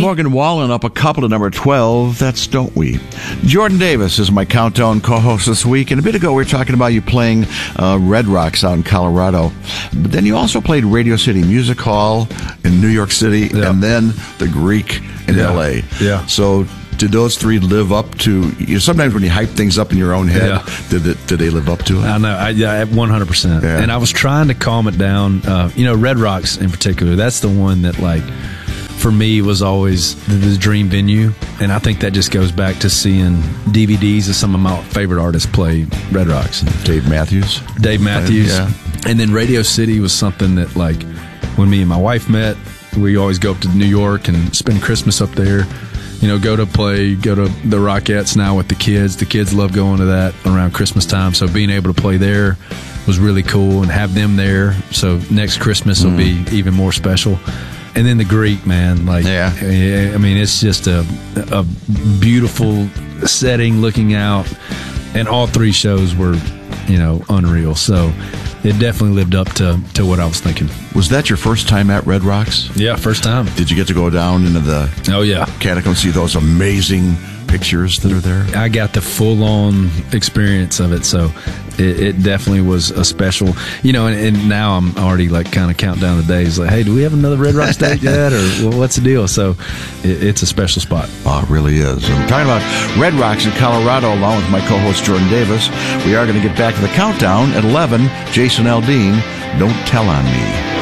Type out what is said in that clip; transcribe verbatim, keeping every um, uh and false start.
Morgan Wallen up a couple to number twelve. That's Don't We. Jordan Davis is my countdown co-host this week. And a bit ago, we were talking about you playing uh, Red Rocks out in Colorado. But then you also played Radio City Music Hall in New York City, yeah. and then the Greek in yeah. L A. Yeah. So did those three live up to, you know, sometimes when you hype things up in your own head, yeah. did, it, did they live up to it? I know, I, yeah, one hundred percent. Yeah. And I was trying to calm it down. Uh, you know, Red Rocks in particular, that's the one that, like, for me was always the, the dream venue. And I think that just goes back to seeing D V Ds of some of my favorite artists play Red Rocks. Dave Matthews. Dave Matthews. Yeah. And then Radio City was something that, like, when me and my wife met, we always go up to New York and spend Christmas up there. You know, go to play, go to the Rockettes now with the kids. The kids love going to that around Christmas time. So being able to play there was really cool and have them there. So next Christmas will mm. be even more special. And then the Greek, man, like, yeah. I mean, it's just a, a beautiful setting looking out. And all three shows were, you know, unreal. So it definitely lived up to, to what I was thinking. Was that your first time at Red Rocks? Yeah, first time. Did you get to go down into the oh yeah catacombs, see those amazing pictures that are there? I got the full-on experience of it, so it, it definitely was a special, you know, and, and now I'm already like kind of counting down the days, like, hey, do we have another Red Rocks date yet, or well, what's the deal? So it, it's a special spot. Oh, it really is. I'm talking about Red Rocks in Colorado along with my co-host Jordan Davis. We are going to get back to the countdown at eleven. Jason Aldean, Don't Tell on Me.